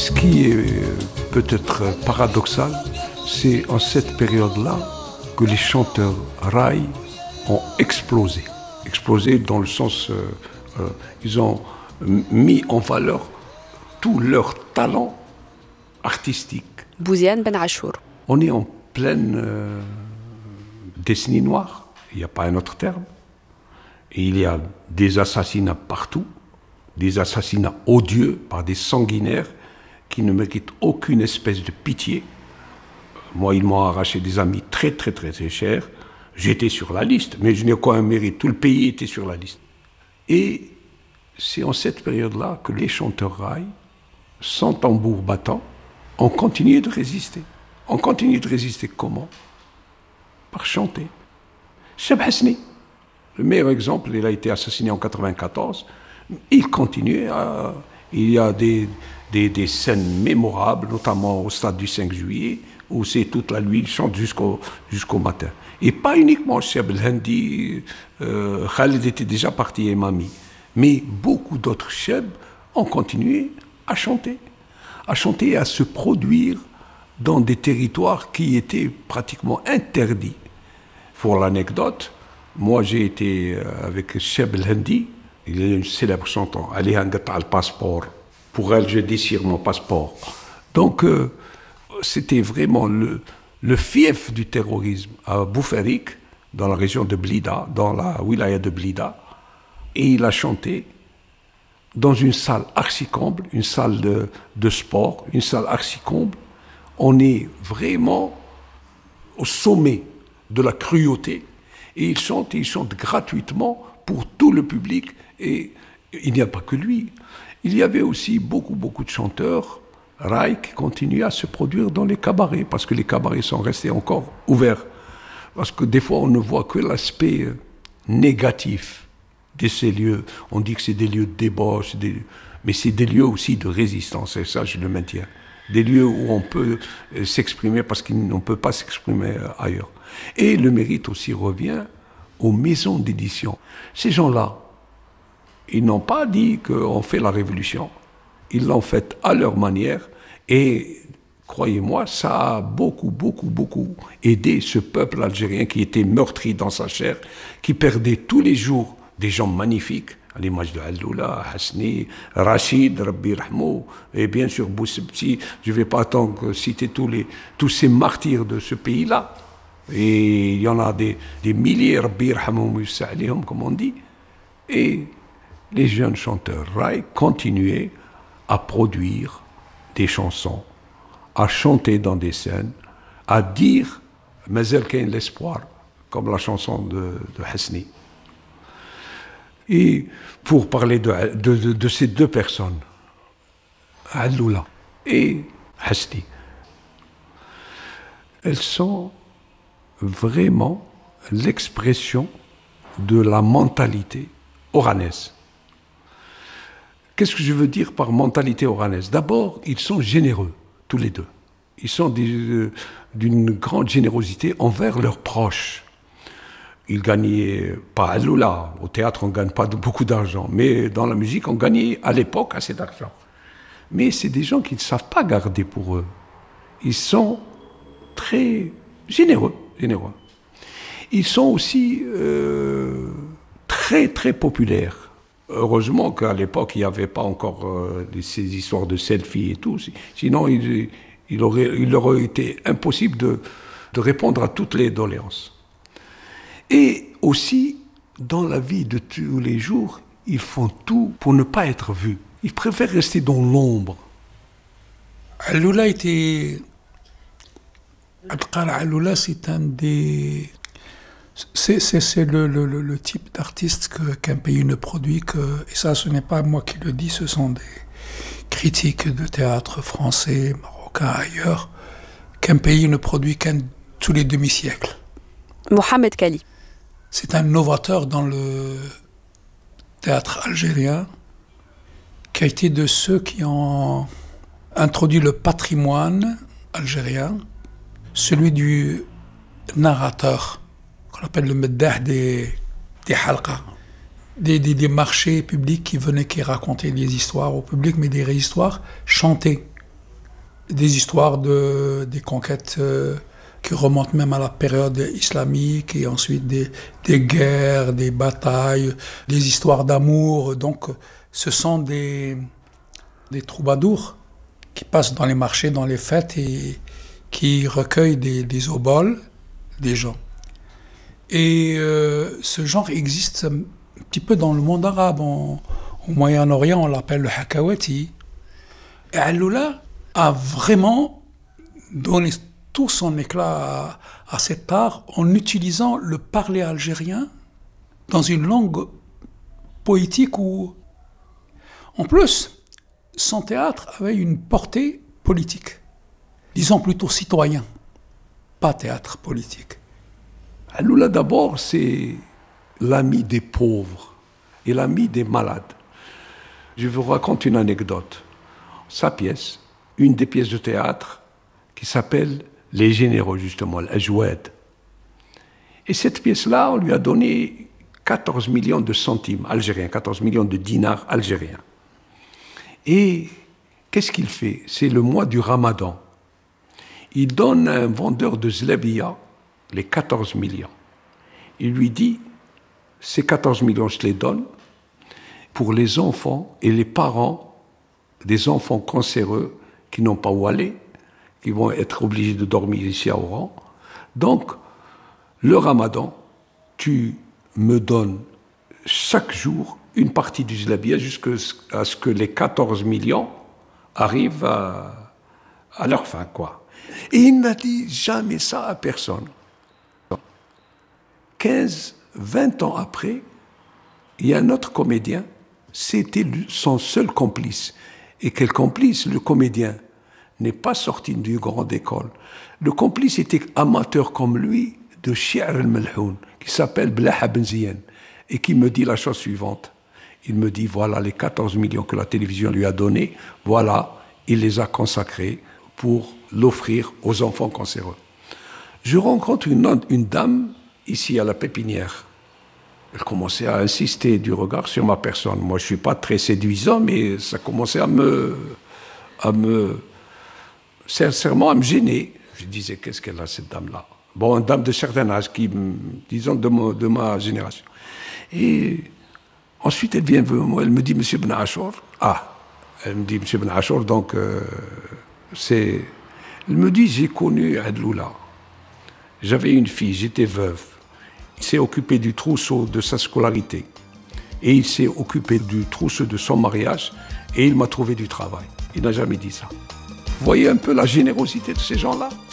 Ce qui est peut-être paradoxal, c'est en cette période-là que les chanteurs raï ont explosé. Explosé dans le sens, ils ont mis en valeur tout leur talent artistique. Bouziane Ben Achour. On est en pleine décennie noire, il n'y a pas un autre terme. Et il y a des assassinats partout, des assassinats odieux par des sanguinaires qui ne méritent aucune espèce de pitié. Moi, ils m'ont arraché des amis très, très, très, très chers. J'étais sur la liste, mais je n'ai aucun mérite. Tout le pays était sur la liste. Et c'est en cette période-là que les chanteurs raï, sans tambour battant, ont continué de résister. On continue de résister comment? Par chanter. Cheb Hasni, le meilleur exemple, il a été assassiné en 1994. Il continue à... Il y a des scènes mémorables, notamment au stade du 5 juillet, où c'est toute la nuit, il chante jusqu'au matin. Et pas uniquement Cheb El-Hendi, Khaled était déjà parti et Mami, mais beaucoup d'autres Cheb ont continué à chanter et à se produire dans des territoires qui étaient pratiquement interdits. Pour l'anecdote, moi j'ai été avec Cheb El-Hendi, il est une célèbre chanteuse, Ali Hangata al passeport. Pour elle, je déchire mon passeport. Donc, c'était vraiment le fief du terrorisme à Boufarik, dans la région de Blida, dans la wilaya de Blida. Et il a chanté dans une salle archi-comble, une salle de sport, une salle archi-comble. On est vraiment au sommet de la cruauté. Et il chante gratuitement pour tout le public. Et il n'y a pas que lui. Il y avait aussi beaucoup de chanteurs raï qui continuaient à se produire dans les cabarets, parce que les cabarets sont restés encore ouverts. Parce que des fois, on ne voit que l'aspect négatif de ces lieux. On dit que c'est des lieux de débauche, mais c'est des lieux aussi de résistance, et ça, je le maintiens. Des lieux où on peut s'exprimer parce qu'on ne peut pas s'exprimer ailleurs. Et le mérite aussi revient aux maisons d'édition. Ces gens-là, ils n'ont pas dit qu'on fait la révolution. Ils l'ont faite à leur manière. Et croyez-moi, ça a beaucoup aidé ce peuple algérien qui était meurtri dans sa chair, qui perdait tous les jours des gens magnifiques, à l'image de Alloula, Hasni, Rachid, Rabbi Rahmou, et bien sûr Boussebti. Je ne vais pas attendre citer tous ces martyrs de ce pays-là. Et il y en a des milliers, Rabbi Rahmou, comme on dit. Et les jeunes chanteurs raï continuaient à produire des chansons, à chanter dans des scènes, à dire « Mazel Kain l'espoir », comme la chanson de Hasni. Et pour parler de ces deux personnes, Alloula et Hasni, elles sont vraiment l'expression de la mentalité oranaise. Qu'est-ce que je veux dire par mentalité oranaise? D'abord, ils sont généreux, tous les deux. Ils sont d'une grande générosité envers leurs proches. Ils gagnaient, pas à Lula, au théâtre on ne gagne pas beaucoup d'argent, mais dans la musique on gagnait à l'époque assez d'argent. Mais c'est des gens qui ne savent pas garder pour eux. Ils sont très généreux. Ils sont aussi très populaires. Heureusement qu'à l'époque, il n'y avait pas encore ces histoires de selfies et tout. Sinon, il leur aurait été impossible de répondre à toutes les doléances. Et aussi, dans la vie de tous les jours, ils font tout pour ne pas être vus. Ils préfèrent rester dans l'ombre. Alloula était... Abdelkader Alloula, c'est un des... C'est le type d'artiste qu'un pays ne produit et ça, ce n'est pas moi qui le dis, ce sont des critiques de théâtre français, marocain, ailleurs, qu'un pays ne produit qu'un tous les demi-siècles. Mohamed Kali. C'est un novateur dans le théâtre algérien qui a été de ceux qui ont introduit le patrimoine algérien, celui du narrateur, qu'on appelle le meddah des halqa, des marchés publics qui racontaient des histoires au public, mais des histoires chantées. des histoires des conquêtes qui remontent même à la période islamique, et ensuite des guerres, des batailles, des histoires d'amour. Donc ce sont des troubadours qui passent dans les marchés, dans les fêtes, et qui recueillent des oboles des gens. Et ce genre existe un petit peu dans le monde arabe. Au Moyen-Orient, on l'appelle le hakawati. Et Alloula a vraiment donné tout son éclat à cet art en utilisant le parler algérien dans une langue poétique où, en plus, son théâtre avait une portée politique. Disons plutôt citoyen, pas théâtre politique. Alloula, d'abord, c'est l'ami des pauvres et l'ami des malades. Je vous raconte une anecdote. Sa pièce, une des pièces de théâtre, qui s'appelle Les Généraux, justement, l'Ajouad. Et cette pièce-là, on lui a donné 14 millions de centimes algériens, 14 millions de dinars algériens. Et qu'est-ce qu'il fait? C'est le mois du Ramadan. Il donne à un vendeur de zlabia les 14 millions. Il lui dit, ces 14 millions, je les donne pour les enfants et les parents des enfants cancéreux qui n'ont pas où aller, qui vont être obligés de dormir ici à Oran. Donc, le Ramadan, tu me donnes chaque jour une partie du zlabia jusqu'à ce que les 14 millions arrivent à leur fin, quoi. Et il n'a dit jamais ça à personne. 15, 20 ans après, il y a un autre comédien, c'était son seul complice. Et quel complice? Le comédien n'est pas sorti d'une grande école. Le complice était amateur comme lui de Shi'r al-Malhoun, qui s'appelle Blaha Benziyen, et qui me dit la chose suivante. Il me dit, voilà les 14 millions que la télévision lui a donnés, voilà, il les a consacrés pour l'offrir aux enfants cancéreux. Je rencontre une dame ici à la Pépinière. Elle commençait à insister du regard sur ma personne. Moi, je ne suis pas très séduisant, mais ça commençait sincèrement, à me gêner. Je disais, qu'est-ce qu'elle a, cette dame-là? Bon, une dame de certain âge, disons, de ma génération. Et ensuite, elle vient vers moi, elle me dit, Monsieur Ben Achour. Ah, elle me dit, Monsieur Ben Achour, donc, elle me dit, j'ai connu Adloula. J'avais une fille, j'étais veuve. Il s'est occupé du trousseau de sa scolarité. Et il s'est occupé du trousseau de son mariage. Et il m'a trouvé du travail. Il n'a jamais dit ça. Vous voyez un peu la générosité de ces gens-là?